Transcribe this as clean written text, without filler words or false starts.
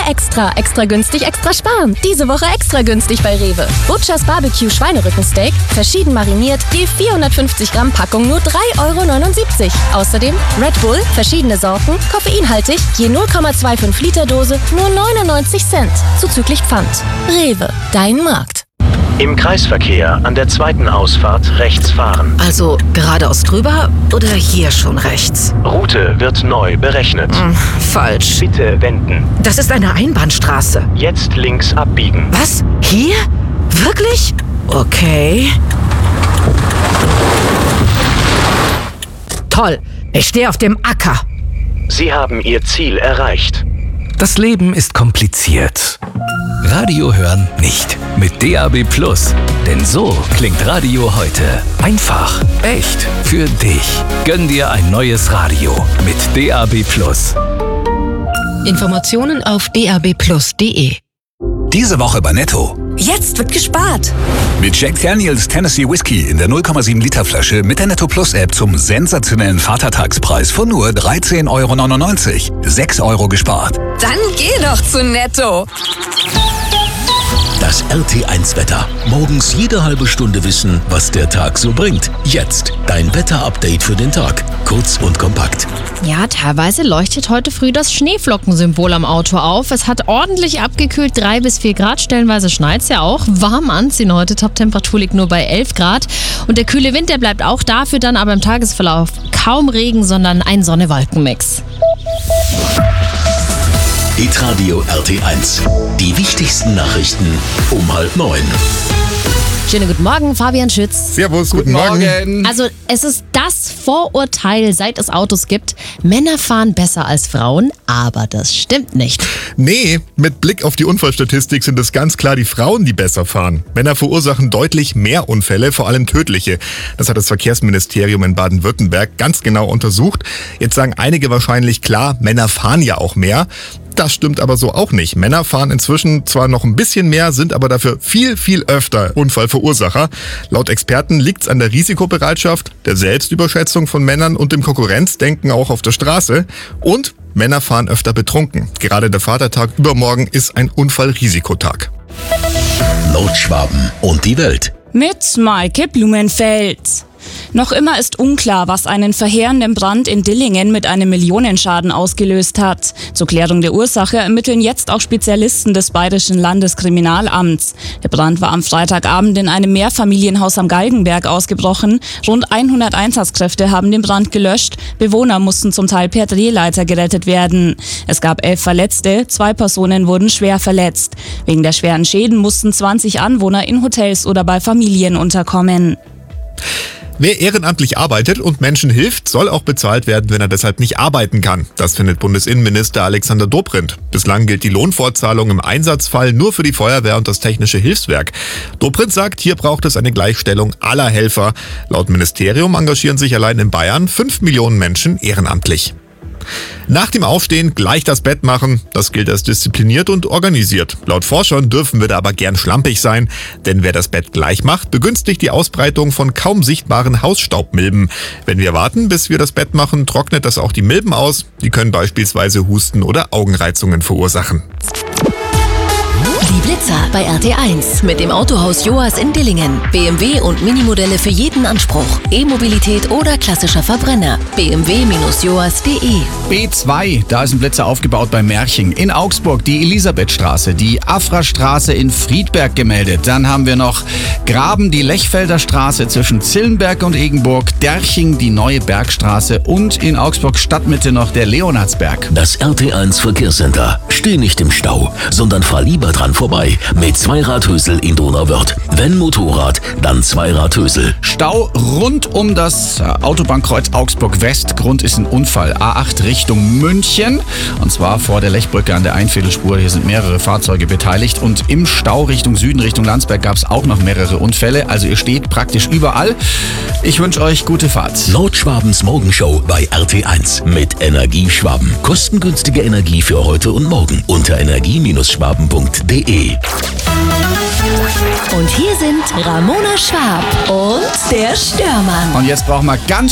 Extra. Extra günstig, extra sparen. Diese Woche extra günstig bei Rewe. Butchers Barbecue Schweinerückensteak, verschieden mariniert, je 450 Gramm Packung nur 3,79 €. Außerdem Red Bull, verschiedene Sorten, koffeinhaltig, je 0,25 Liter Dose, nur 99 Cent. Zuzüglich Pfand. Rewe, dein Markt. Im Kreisverkehr an der zweiten Ausfahrt rechts fahren. Also geradeaus drüber oder hier schon rechts? Route wird neu berechnet. Falsch. Bitte wenden. Das ist eine Einbahnstraße. Jetzt links abbiegen. Was? Hier? Wirklich? Okay. Toll. Ich stehe auf dem Acker. Sie haben Ihr Ziel erreicht. Das Leben ist kompliziert. Radio hören nicht. Mit DAB+. Denn so klingt Radio heute. Einfach, echt, für dich. Gönn dir ein neues Radio mit DAB+. Informationen auf dabplus.de. Diese Woche bei Netto. Jetzt wird gespart. Mit Jack Daniels Tennessee Whiskey in der 0,7 Liter Flasche mit der Netto Plus App zum sensationellen Vatertagspreis von nur 13,99 €. 6 € gespart. Dann geh doch zu Netto. Das RT1-Wetter. Morgens jede halbe Stunde wissen, was der Tag so bringt. Jetzt dein Wetterupdate für den Tag. Kurz und kompakt. Ja, teilweise leuchtet heute früh das Schneeflockensymbol am Auto auf. Es hat ordentlich abgekühlt, 3 bis 4 Grad. Stellenweise schneit's ja auch. Warm anziehen heute. Toptemperatur liegt nur bei 11 Grad. Und der kühle Wind, der bleibt auch dafür dann aber im Tagesverlauf kaum Regen, sondern ein Sonne-Wolken-Mix. Hitradio RT1. Die wichtigsten Nachrichten um 8:30. Schönen guten Morgen, Fabian Schütz. Servus, guten Morgen. Also es ist das Vorurteil, seit es Autos gibt. Männer fahren besser als Frauen, aber das stimmt nicht. Nee, mit Blick auf die Unfallstatistik sind es ganz klar die Frauen, die besser fahren. Männer verursachen deutlich mehr Unfälle, vor allem tödliche. Das hat das Verkehrsministerium in Baden-Württemberg ganz genau untersucht. Jetzt sagen einige wahrscheinlich, klar, Männer fahren ja auch mehr. Das stimmt aber so auch nicht. Männer fahren inzwischen zwar noch ein bisschen mehr, sind aber dafür viel, viel öfter Unfallverursacher. Laut Experten liegt's an der Risikobereitschaft, der Selbstüberschätzung von Männern und dem Konkurrenzdenken auch auf der Straße. Und Männer fahren öfter betrunken. Gerade der Vatertag übermorgen ist ein Unfallrisikotag. Nordschwaben und die Welt. Mit Maike Blumenfeld. Noch immer ist unklar, was einen verheerenden Brand in Dillingen mit einem Millionenschaden ausgelöst hat. Zur Klärung der Ursache ermitteln jetzt auch Spezialisten des Bayerischen Landeskriminalamts. Der Brand war am Freitagabend in einem Mehrfamilienhaus am Galgenberg ausgebrochen. Rund 100 Einsatzkräfte haben den Brand gelöscht. Bewohner mussten zum Teil per Drehleiter gerettet werden. Es gab 11 Verletzte, 2 Personen wurden schwer verletzt. Wegen der schweren Schäden mussten 20 Anwohner in Hotels oder bei Familien unterkommen. Wer ehrenamtlich arbeitet und Menschen hilft, soll auch bezahlt werden, wenn er deshalb nicht arbeiten kann. Das findet Bundesinnenminister Alexander Dobrindt. Bislang gilt die Lohnfortzahlung im Einsatzfall nur für die Feuerwehr und das Technische Hilfswerk. Dobrindt sagt, hier braucht es eine Gleichstellung aller Helfer. Laut Ministerium engagieren sich allein in Bayern 5 Millionen Menschen ehrenamtlich. Nach dem Aufstehen gleich das Bett machen, das gilt als diszipliniert und organisiert. Laut Forschern dürfen wir da aber gern schlampig sein, denn wer das Bett gleich macht, begünstigt die Ausbreitung von kaum sichtbaren Hausstaubmilben. Wenn wir warten, bis wir das Bett machen, trocknet das auch die Milben aus. Die können beispielsweise Husten oder Augenreizungen verursachen. Die Blitzer bei RT1 mit dem Autohaus Joas in Dillingen. BMW und Minimodelle für jeden Anspruch. E-Mobilität oder klassischer Verbrenner. bmw-joas.de. B2, da ist ein Blitzer aufgebaut bei Merching. In Augsburg die Elisabethstraße, die Afrastraße in Friedberg gemeldet. Dann haben wir noch Graben, die Lechfelder Straße zwischen Zillenberg und Egenburg, Derching, die Neue Bergstraße und in Augsburg Stadtmitte noch der Leonhardsberg. Das RT1 Verkehrscenter. Steh nicht im Stau, sondern fahr lieber dran vorbei mit Zweiradhösel in Donauwörth. Wenn Motorrad, dann Zweiradhösel. Stau rund um das Autobahnkreuz Augsburg West. Grund ist ein Unfall. A8 Richtung München. Und zwar vor der Lechbrücke an der Einviertelspur. Hier sind mehrere Fahrzeuge beteiligt. Und im Stau Richtung Süden, Richtung Landsberg gab es auch noch mehrere Unfälle. Also ihr steht praktisch überall. Ich wünsche euch gute Fahrt. Nordschwabens Morgenshow bei RT1 mit Energieschwaben. Kostengünstige Energie für heute und morgen unter energie-schwaben.de. Und hier sind Ramona Schwab und der Störmann. Und jetzt brauchen wir ganz